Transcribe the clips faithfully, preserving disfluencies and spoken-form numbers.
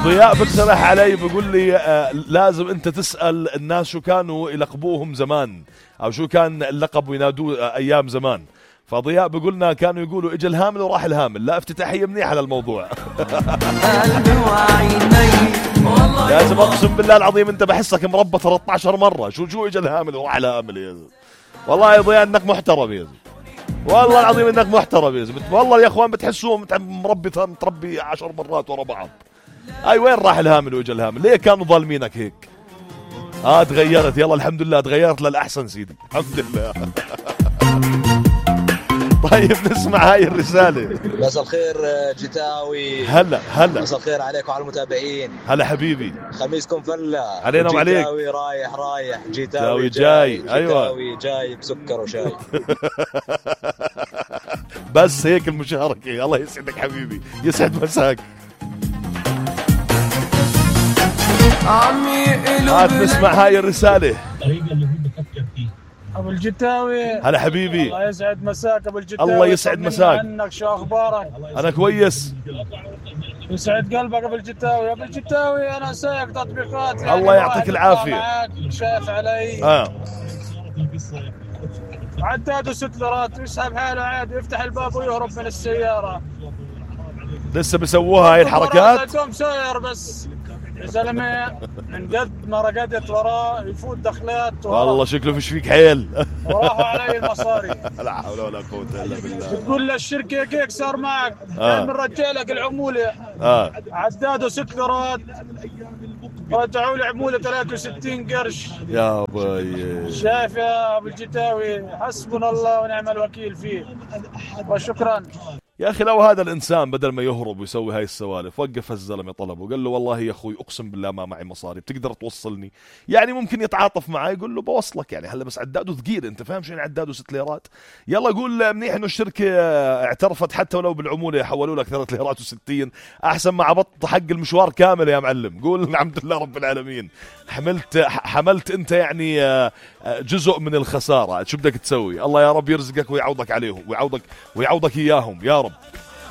ضياء بقترح علي بيقول لي آه لازم انت تسأل الناس شو كانوا يلقبوهم زمان او شو كان اللقب وينادوه آه ايام زمان. فضياء بيقولنا كانوا يقولوا اجى الهامل وراح الهامل. لا افتتاحية منيحة للموضوع. لازم اقسم بالله العظيم انت بحسك مربى ثلاثة عشر مرة. شو شو اجى الهامل وراح الهامل يا زلمة. والله يا ضياء انك محترم يا زلمة. والله العظيم انك محترم يا زلمة. والله يا اخوان بتحسوه مربي متربي عشر مرات ورا بعض. اي وين راح الهامل واجى الهامل؟ ليه كانوا ظالمينك هيك؟ اه تغيرت. يلا الحمد لله تغيرت للأحسن سيدي. الحمد لله. طيب نسمع هاي الرسالة. مساء الخير جتاوي. هلا هلا. مساء الخير عليك وعلى المتابعين. هلا حبيبي. خميسكم فلة علينا وعليك. جتاوي رايح رايح. جتاوي جتاوي جاي. جاي. أيوة. جتاوي جاي بسكر وشاي. بس هيك المشاركة. الله يسعدك حبيبي. يسعد مساك. هات نسمع هاي الرسالة. ابو الجتاوي. هلا حبيبي. الله يسعد مساك ابو الجتاوي. الله يسعد مساك. عنك شو اخبارك؟ انا كويس. يسعد قلبك ابو الجتاوي. ابو الجتاوي انا سايق تطبيقات يعني. الله يعطيك العافية. شايف علي؟ اه عداد وستلرات ويسحب حاله عادي يفتح الباب ويهرب من السيارة. لسه بسووها هاي الحركات؟ توم ساير بس يا زلمه من قد ما رقدت وراه يفوت دخلات. والله شكله فيش فيك حيل. وراحوا علي المصاري. لا حول ولا قوة الا بالله. بتقول للشركه هيك صار معك. آه. بنرجع لك العموله. اه عداد وست ليرات رجعوا لي عموله ثلاثة وستين قرش. يا باي. شايف يا ابو الجتاوي حسبنا الله ونعم الوكيل فيه. وشكرا. يا أخي لو هذا الإنسان بدل ما يهرب ويسوي هاي السوالف وقف الزلمة طلبه وقال له والله يا أخوي أقسم بالله ما معي مصاري بتقدر توصلني. يعني ممكن يتعاطف معي يقول له بوصلك. يعني هلا بس عداده ثقيل. أنت فاهم شو يعني عداده ست ليرات؟ يلا قول منيح إنه الشركة اعترفت حتى ولو بالعمولة يحولوا لك ثلاث ليرات وستين أحسن ما عبط حق المشوار كامل يا معلم. قول الحمد لله رب العالمين حملت حملت أنت يعني جزء من الخسارة. شو بدك تسوي؟ الله يا رب يرزقك ويعوضك عليهم ويعوضك ويعوضك إياهم يا رب.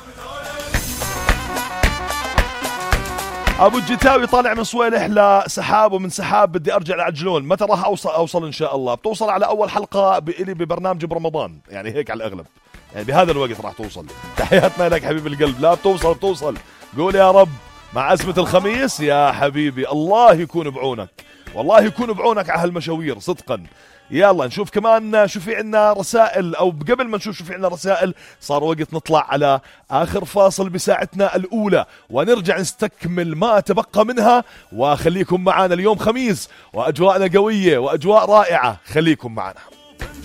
ابو الجتاوي طالع من صويلح لسحاب ومن سحاب بدي ارجع لعجلون. متى راح اوصل اوصل ان شاء الله؟ بتوصل على اول حلقه بإلي ببرنامج برمضان يعني هيك على الاغلب. يعني بهذا الوقت راح توصل. تحياتنا لك حبيب القلب. لا بتوصل بتوصل. قول يا رب مع أزمة الخميس يا حبيبي. الله يكون بعونك. والله يكون بعونك على هالمشاوير صدقا. يلا نشوف كمان شو في عنا رسائل. او قبل ما نشوف شو في عنا رسائل صار وقت نطلع على اخر فاصل بساعتنا الاولى ونرجع نستكمل ما تبقى منها. وخليكم معنا اليوم خميس واجواءنا قوية واجواء رائعة. خليكم معنا.